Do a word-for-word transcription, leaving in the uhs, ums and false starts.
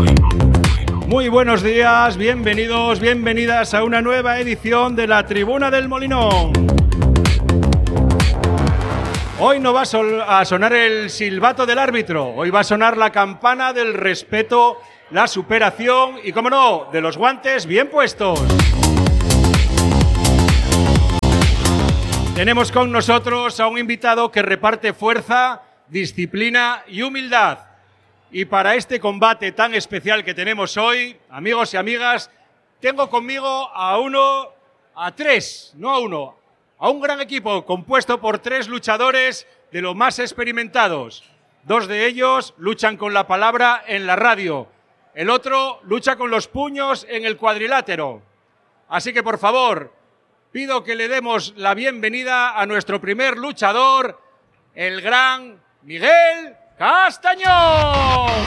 Muy buenos días, bienvenidos, bienvenidas a una nueva edición de la Tribuna del Molinón. Hoy no va a sonar el silbato del árbitro, hoy va a sonar la campana del respeto, la superación y, cómo no, de los guantes bien puestos. Tenemos con nosotros a un invitado que reparte fuerza, disciplina y humildad. Y para este combate tan especial que tenemos hoy, amigos y amigas, tengo conmigo a uno, a tres, no a uno, a un gran equipo compuesto por tres luchadores de los más experimentados. Dos de ellos luchan con la palabra en la radio, el otro lucha con los puños en el cuadrilátero. Así que, por favor, pido que le demos la bienvenida a nuestro primer luchador, el gran Miguel Castañón.